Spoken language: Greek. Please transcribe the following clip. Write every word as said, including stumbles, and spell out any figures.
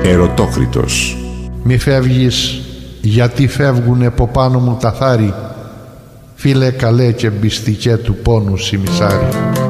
Ερωτόκριτος. Μη φεύγεις, γιατί φεύγουνε από πάνω μου τα θάρη, φίλε καλέ και μπιστικέ του πόνου σιμισάρι.